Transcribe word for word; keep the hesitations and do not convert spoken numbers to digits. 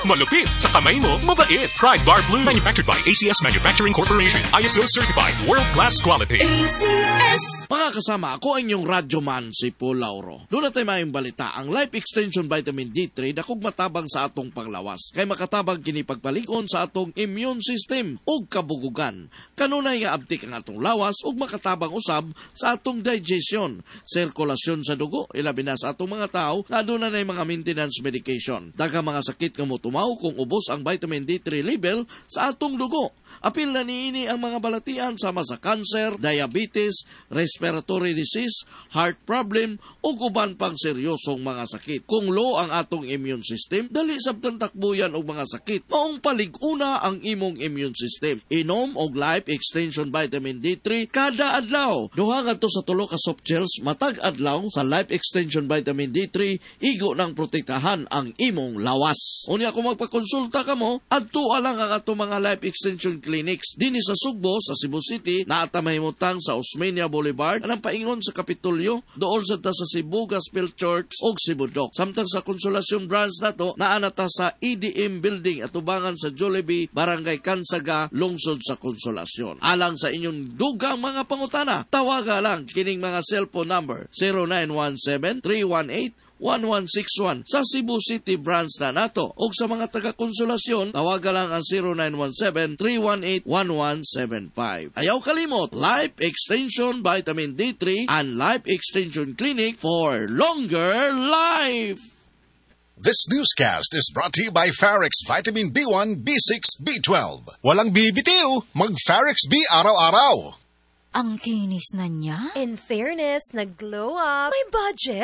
Malupit sa kamay mo, mabait. Try Guard Blue. Manufactured by A C S Manufacturing Corporation. I S O certified. World-class quality. A C S. Mga kasama, ako ang inyong radyoman, si Paul Lauro. Doon natin mayong balita, ang Life Extension Vitamin D three dakog matabang sa atong panglawas. Kay makatabang kini pagpalikon sa atong immune system ug kabugugan. Kanunay nga abtik ang atong lawas ug makatabang usab sa atong digestion, sirkulasyon sa dugo, ilabi na sa atong mga tao na doon na mga maintenance medication. Daghang mga sakit nga motumaw kung ubos ang vitamin D three level sa atong dugo. Apil na niini ang mga balatian sama sa cancer, diabetes, respiratory disease, heart problem, o uban pang seryosong mga sakit. Kung low ang atong immune system, dali sabtang takbuyan og mga sakit. Maong palig-una ang imong immune system. Inom og Life Extension Vitamin D three kada adlaw. Duha ngadto sa tulo ka soft gels matag adlaw sa Life Extension Vitamin D three, igo nang protektahan ang imong lawas. Unya kung magpakonsulta ka mo, adto lang ang atong mga Life Extension clinics dinhi sa Sugbo sa Cebu City, naata mahimutang sa Osmeña Boulevard anang paingon sa Kapitolyo, dool sa ta sa Cebu Gospel Church ug Cebu Dock. Samtang sa Consolacion branch nato naanata sa E D M building atubangan sa Jollibee, Barangay Kansaga, lungsod sa Consolacion. Alang sa inyong dugang mga pangutana, tawaga lang kining mga cellphone number zero nine one seven, three one eight, one one six one sa Cebu City branch na nato. O sa mga taga-konsolasyon, tawaga lang ang zero nine one seven, three one eight, one one seven five. Ayaw kalimot, Life Extension Vitamin D three and Life Extension Clinic for longer life. This newscast is brought to you by Farrex Vitamin B one, B six, B twelve. Walang bibitiw, mag-Farrex B araw-araw. Ang kinis na niya. In fairness, nag-glow up. May budget.